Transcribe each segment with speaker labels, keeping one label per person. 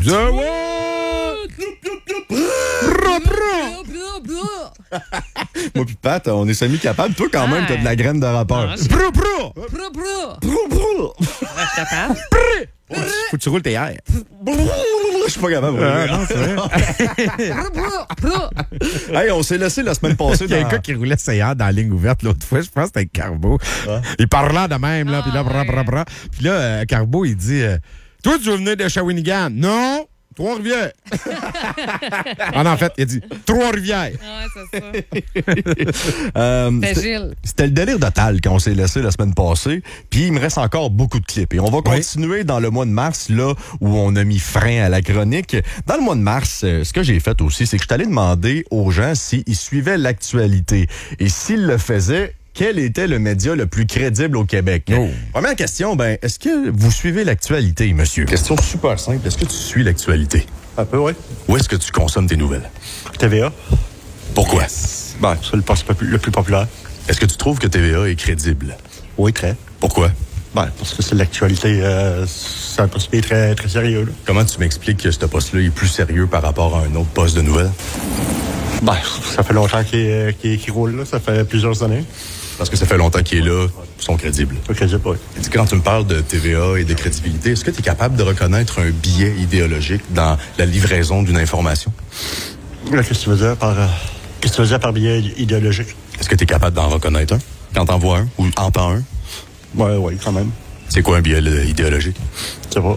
Speaker 1: Ça, what?
Speaker 2: Moi pis Pat, on est semi-capable. Toi, quand même, t'as de la graine de rappeur.
Speaker 1: Bro, bro!
Speaker 3: Je suis capable.
Speaker 1: Faut que tu roules tes airs.
Speaker 2: Je suis pas capable.
Speaker 1: Non, c'est vrai.
Speaker 2: Hey, on s'est laissé la semaine passée
Speaker 1: Il y a un
Speaker 2: dans...
Speaker 1: gars qui roulait ses airs dans la ligne ouverte l'autre fois. Je pense que c'était Carbo.
Speaker 2: Ouais.
Speaker 1: Il parlait de même, là. Puis là, bra. Puis là, Carbo, il dit toi, tu veux venir de Shawinigan? Non! Trois-Rivières. Ah non, en fait, il a dit Trois-Rivières.
Speaker 3: Ouais, c'est ça. C'est Gilles.
Speaker 2: C'était le délire total quand on s'est laissé la semaine passée. Puis il me reste encore beaucoup de clips. Et on va continuer dans le mois de mars, là, où on a mis frein à la chronique. Dans le mois de mars, ce que j'ai fait aussi, c'est que je suis allé demander aux gens s'ils suivaient l'actualité. Et s'ils le faisaient, quel était le média le plus crédible au Québec?
Speaker 1: Oh.
Speaker 2: Première question, est-ce que vous suivez l'actualité, monsieur? Question super simple. Est-ce que tu suis l'actualité?
Speaker 4: Un peu, oui.
Speaker 2: Où est-ce que tu consommes tes nouvelles?
Speaker 4: TVA.
Speaker 2: Pourquoi?
Speaker 4: C'est le poste le plus populaire.
Speaker 2: Est-ce que tu trouves que TVA est crédible?
Speaker 4: Oui, très.
Speaker 2: Pourquoi?
Speaker 4: Parce que c'est l'actualité. C'est un poste qui est très, très sérieux. Là.
Speaker 2: Comment tu m'expliques que ce poste-là est plus sérieux par rapport à un autre poste de nouvelles?
Speaker 4: Ça fait longtemps qu'il roule, là. Ça fait plusieurs années.
Speaker 2: Parce que ça fait longtemps qu'il est là, ils sont crédibles.
Speaker 4: Pas crédible, oui.
Speaker 2: Et quand tu me parles de TVA et de crédibilité, est-ce que tu es capable de reconnaître un biais idéologique dans la livraison d'une information?
Speaker 4: Là, qu'est-ce que tu veux dire par biais idéologique?
Speaker 2: Est-ce que tu es capable d'en reconnaître un? Quand t'en vois un ou entends un?
Speaker 4: Oui, quand même.
Speaker 2: C'est quoi un biais idéologique?
Speaker 4: C'est pas.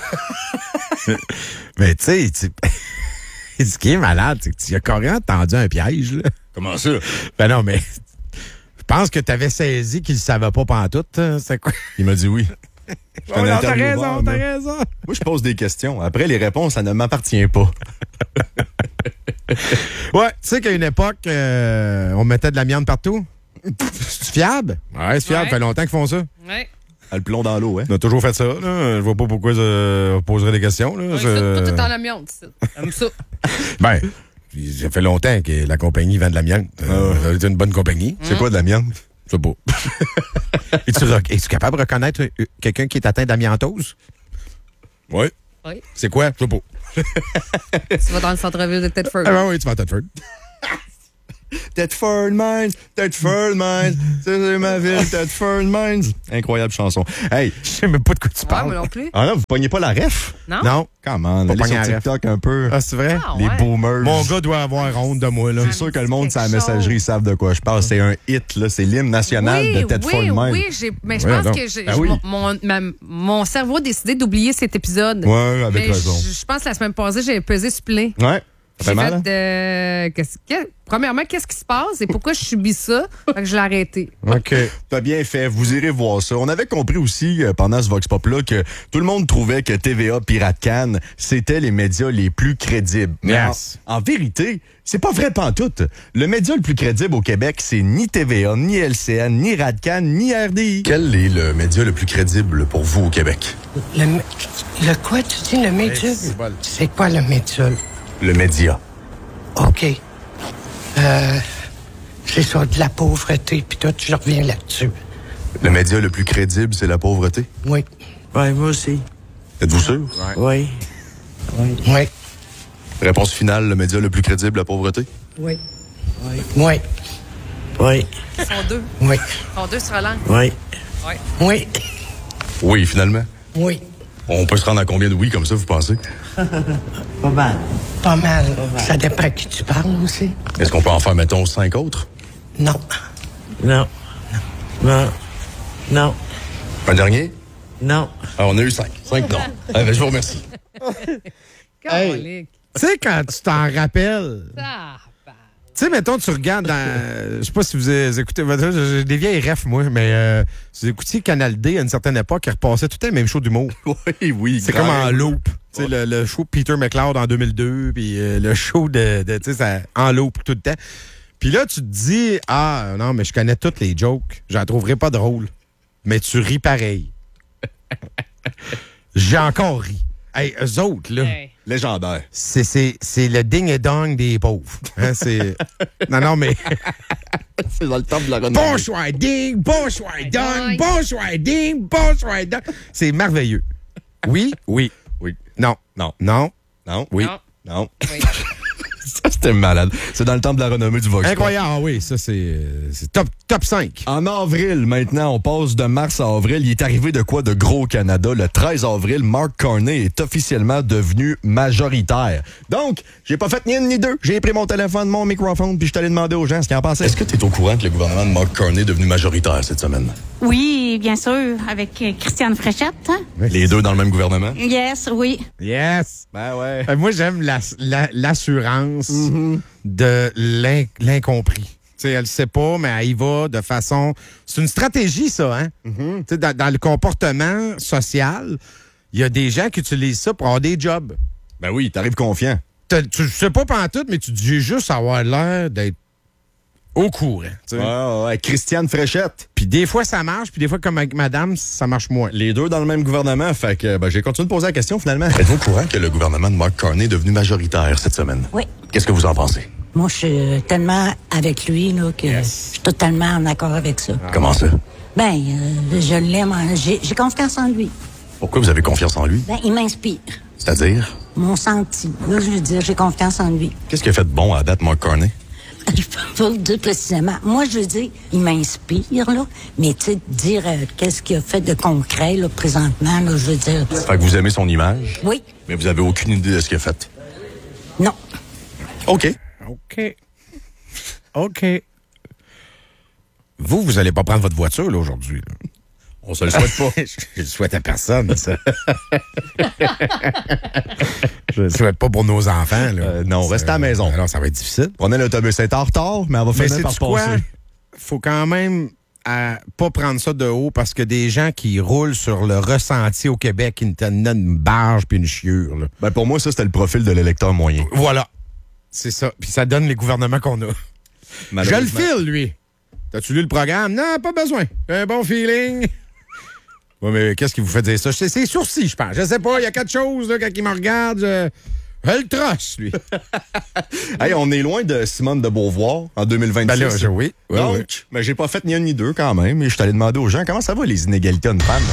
Speaker 1: Mais tu sais, ce qui est malade, c'est que tu as carrément tendu un piège, là.
Speaker 2: Comment ça?
Speaker 1: Ben non, mais je pense que tu avais saisi qu'il ne savait pas pantoute. C'est quoi?
Speaker 2: Il m'a dit oui.
Speaker 1: Oh, non, t'as raison.
Speaker 2: Moi, je pose des questions. Après, les réponses, ça ne m'appartient pas.
Speaker 1: Ouais, tu sais qu'à une époque, on mettait de l'amiante partout. C'est fiable? Ouais, c'est fiable. Ça fait longtemps qu'ils font ça.
Speaker 3: Ouais.
Speaker 2: Le plomb dans l'eau, hein?
Speaker 1: On a toujours fait ça. Là. Je vois pas pourquoi je poserais des questions. Là.
Speaker 3: Tout est en amiante. J'aime ça.
Speaker 1: Ben, ça fait longtemps que la compagnie vend de l'amiante. Ça une bonne compagnie.
Speaker 2: C'est quoi de l'amiante?
Speaker 1: Je sais pas. Es-tu capable de reconnaître quelqu'un qui est atteint d'amiantose? Oui.
Speaker 3: Oui.
Speaker 1: C'est quoi? Je sais pas.
Speaker 3: Tu vas dans le centre-ville de Thetford.
Speaker 1: Ah oui, tu vas à Thetford.
Speaker 2: Thetford Mines, c'est ma ville, Thetford Mines. Incroyable chanson. Hey,
Speaker 1: je sais même pas de quoi tu parles.
Speaker 3: Moi non plus.
Speaker 2: Ah non, vous pognez pas la ref?
Speaker 3: Non.
Speaker 2: Comment? Allez sur TikTok un peu.
Speaker 1: Ah, c'est vrai?
Speaker 2: Les boomers.
Speaker 1: Mon gars doit avoir honte de moi, là.
Speaker 2: C'est sûr que le monde, sur la messagerie, savent de quoi je parle. C'est un hit, là. C'est l'hymne national de Thetford Mines.
Speaker 3: Oui, mais je pense que mon cerveau a décidé d'oublier cet épisode.
Speaker 2: Ouais, avec raison.
Speaker 3: Je pense que la semaine passée, j'ai pesé sur play.
Speaker 2: Ouais.
Speaker 3: J'ai fait premièrement, qu'est-ce qui se passe et pourquoi je subis ça? Fait que je l'ai arrêté.
Speaker 1: OK.
Speaker 2: T'as bien fait. Vous irez voir ça. On avait compris aussi, pendant ce Vox Pop-là, que tout le monde trouvait que TVA, Pirate Can, c'était les médias les plus crédibles. Mais en vérité, c'est pas vrai pantoute. Le média le plus crédible au Québec, c'est ni TVA, ni LCN, ni Radcan, ni RDI. Quel est le média le plus crédible pour vous au Québec?
Speaker 5: Le quoi, tu dis, le média? C'est quoi le média?
Speaker 2: Le média.
Speaker 5: OK. C'est ça, de la pauvreté, puis toi, je reviens là-dessus.
Speaker 2: Le média le plus crédible, c'est la pauvreté?
Speaker 5: Oui.
Speaker 6: Oui, moi aussi.
Speaker 2: Êtes-vous sûr?
Speaker 6: Oui.
Speaker 5: Oui.
Speaker 2: Réponse finale, le média le plus crédible, la pauvreté?
Speaker 5: Oui. Oui.
Speaker 6: Oui.
Speaker 3: Ils sont deux.
Speaker 5: Oui.
Speaker 3: Ils sont deux sur la langue.
Speaker 6: Oui.
Speaker 3: Oui.
Speaker 5: Oui.
Speaker 2: Oui, finalement.
Speaker 5: Oui.
Speaker 2: On peut se rendre à combien de oui comme ça, vous pensez?
Speaker 6: Pas mal.
Speaker 5: Pas mal. Ça dépend à qui tu parles aussi.
Speaker 2: Est-ce qu'on peut en faire, mettons, 5 autres?
Speaker 5: Non.
Speaker 6: Non. Non. Non.
Speaker 2: Un dernier?
Speaker 6: Non.
Speaker 2: Ah, on a eu 5. 5 non. Je vous remercie.
Speaker 1: Hey, tu sais, quand tu t'en rappelles... Tu sais, mettons, tu regardes dans... Je sais pas si vous écoutez... J'ai des vieilles refs, moi, mais si vous écoutiez Canal D à une certaine époque, il repassait tout le temps le même show d'humour.
Speaker 2: Oui.
Speaker 1: C'est comme en loop. Tu sais, le show de Peter McLeod en 2002, puis le show tu sais, ça, en loop tout le temps. Puis là, tu te dis, ah, non, mais je connais toutes les jokes. J'en trouverai pas drôle. Mais tu ris pareil. J'ai encore ri. Hey, eux autres, là...
Speaker 3: Hey.
Speaker 2: Légendaire.
Speaker 1: C'est le ding et dong des pauvres. Hein, c'est... Non, mais...
Speaker 2: C'est dans le temps de la renommer.
Speaker 1: Bonsoir ding, bonsoir dong, bonsoir ding, bonsoir dong. C'est merveilleux. Oui.
Speaker 2: Oui.
Speaker 1: Non.
Speaker 2: Non.
Speaker 1: Non.
Speaker 2: Non.
Speaker 1: Oui.
Speaker 2: Non.
Speaker 3: Oui.
Speaker 2: Ça, c'était malade. C'est dans le temps de la renommée du Vox Pop.
Speaker 1: Incroyable, ah oui, ça c'est top 5.
Speaker 2: En avril, maintenant, on passe de mars à avril. Il est arrivé de quoi de gros au Canada? Le 13 avril, Mark Carney est officiellement devenu majoritaire. Donc, j'ai pas fait ni une ni deux. J'ai pris mon téléphone, mon microphone, puis je suis allé demander aux gens ce qu'ils en pensaient. Est-ce que tu es au courant que le gouvernement de Mark Carney est devenu majoritaire cette semaine?
Speaker 7: Oui, bien sûr, avec Christiane Fréchette. Hein?
Speaker 2: Les deux dans le même gouvernement?
Speaker 7: Yes, oui.
Speaker 1: Yes.
Speaker 2: Ben ouais.
Speaker 1: Moi, j'aime l'assurance de l'incompris. Tu sais, elle sait pas, mais elle y va de façon... C'est une stratégie, ça, hein? Tu sais, dans le comportement social, il y a des gens qui utilisent ça pour avoir des jobs.
Speaker 2: Ben oui, t'arrives confiant.
Speaker 1: Tu sais pas pantoute, mais tu dis juste avoir l'air d'être au courant.
Speaker 2: Ouais, Christiane Fréchette.
Speaker 1: Puis des fois, ça marche, puis des fois, comme avec madame, ça marche moins.
Speaker 2: Les deux dans le même gouvernement, fait que j'ai continué de poser la question, finalement. Êtes-vous au courant que le gouvernement de Mark Carney est devenu majoritaire cette semaine?
Speaker 8: Oui.
Speaker 2: Qu'est-ce que vous en pensez?
Speaker 8: Moi, je suis tellement avec lui là, que je suis totalement en accord avec ça.
Speaker 2: Comment ça?
Speaker 8: Ben, je l'aime. J'ai confiance en lui.
Speaker 2: Pourquoi vous avez confiance en lui?
Speaker 8: Ben, il m'inspire.
Speaker 2: C'est-à-dire?
Speaker 8: Mon senti. Là, je veux dire, j'ai confiance en lui.
Speaker 2: Qu'est-ce qu'il a fait de bon à date, Mark Carney?
Speaker 8: Je peux pas vous dire précisément. Moi, je veux dire, il m'inspire, là. Mais, tu sais, dire qu'est-ce qu'il a fait de concret, là, présentement, là, je veux dire.
Speaker 2: Fait que vous aimez son image?
Speaker 8: Oui.
Speaker 2: Mais vous avez aucune idée de ce qu'il a fait?
Speaker 8: Non.
Speaker 2: OK.
Speaker 1: Vous allez pas prendre votre voiture, là, aujourd'hui. Là.
Speaker 2: On se le souhaite pas.
Speaker 1: Je le souhaite à personne, ça. Je le souhaite pas pour nos enfants, là.
Speaker 2: Non, restez à la maison.
Speaker 1: Alors, ça va être difficile.
Speaker 2: Prenez l'autobus, c'est en retard, mais on va finir par passer.
Speaker 1: Faut quand même pas prendre ça de haut parce que des gens qui roulent sur le ressenti au Québec, ils te donnent une barge puis une chiure. Là.
Speaker 2: Ben pour moi, ça, c'était le profil de l'électeur moyen.
Speaker 1: Voilà. C'est ça. Puis ça donne les gouvernements qu'on a. Je le file, lui. T'as-tu lu le programme? Non, pas besoin. Un bon feeling. Ouais, mais qu'est-ce qui vous fait dire ça? C'est ses sourcils, je pense. Je sais pas, il y a quelque chose, là, quand il me regarde. Je le trosse, lui.
Speaker 2: Hey, on est loin de Simone de Beauvoir en 2026.
Speaker 1: Ben là, oui.
Speaker 2: Donc, mais j'ai pas fait ni un ni deux quand même. Et je suis allé demander aux gens comment ça va, les inégalités hommes-femmes.